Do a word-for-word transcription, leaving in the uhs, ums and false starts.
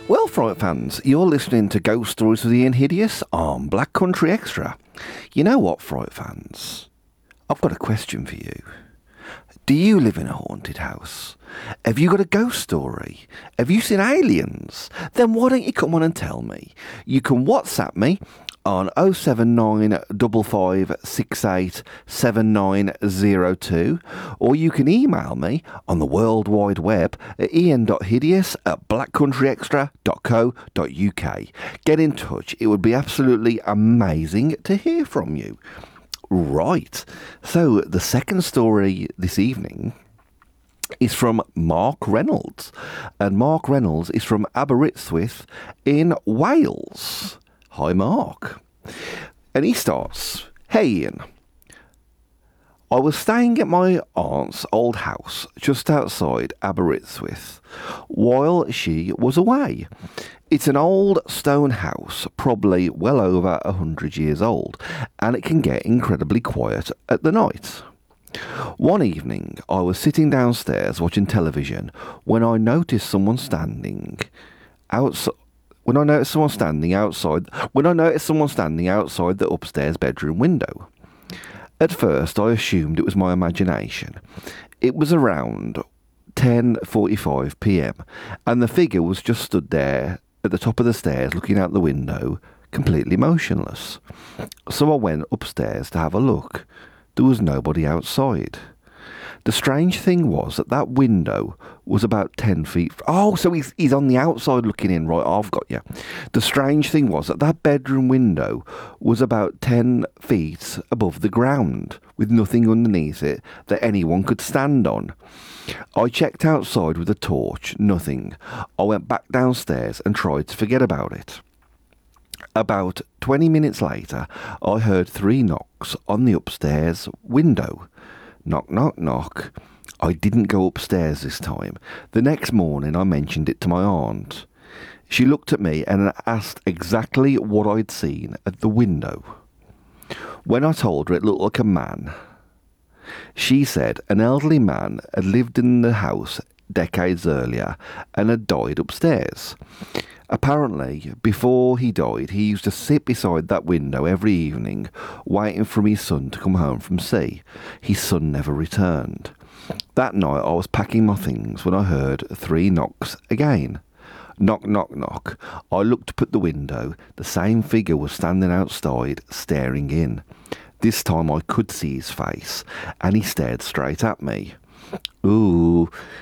Well, Fright fans, you're listening to Ghost Stories of the Inhidious on Black Country Extra. You know what, Fright fans? I've got a question for you. Do you live in a haunted house? Have you got a ghost story? Have you seen aliens? Then why don't you come on and tell me? You can WhatsApp me on oh seven nine five five six eight seven nine oh two, or you can email me on the World Wide Web at ian.hideous at blackcountryextra dot co dot uk. Get in touch. It would be absolutely amazing to hear from you. Right, so the second story this evening is from Mark Reynolds, and Mark Reynolds is from Aberystwyth in Wales. Hi, Mark. And he starts, "Hey, Ian. I was staying at my aunt's old house just outside Aberystwyth while she was away. It's an old stone house, probably well over a hundred years old, and it can get incredibly quiet at the night. One evening, I was sitting downstairs watching television when I noticed someone standing outside. When I noticed someone standing outside, when I noticed someone standing outside the upstairs bedroom window. At first, I assumed it was my imagination. It was around ten forty-five p.m, and the figure was just stood there at the top of the stairs looking out the window, completely motionless. So I went upstairs to have a look. There was nobody outside. The strange thing was that that window was about ten feet... Oh, so he's, he's on the outside looking in. Right, I've got you. The strange thing was that that bedroom window was about ten feet above the ground, with nothing underneath it that anyone could stand on. I checked outside with a torch, nothing. I went back downstairs and tried to forget about it. About twenty minutes later, I heard three knocks on the upstairs window. Knock, knock, knock. I didn't go upstairs this time. The next morning, I mentioned it to my aunt. She looked at me and asked exactly what I'd seen at the window. When I told her it looked like a man, she said an elderly man had lived in the house decades earlier and had died upstairs. Apparently, before he died, he used to sit beside that window every evening, waiting for his son to come home from sea. His son never returned. That night, I was packing my things when I heard three knocks again. Knock, knock, knock. I looked up at the window. The same figure was standing outside, staring in. This time I could see his face, and he stared straight at me. Ooh,